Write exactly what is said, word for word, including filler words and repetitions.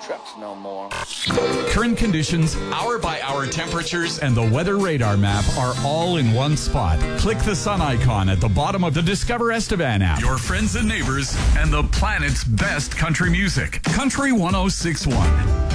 trucks no more. Current conditions, hour-by-hour temperatures, and the weather radar map are all in one spot. Click the sun icon at the bottom of the Discover Estevan app. Your friends and neighbors and the planet's best country music. Country one oh six point one.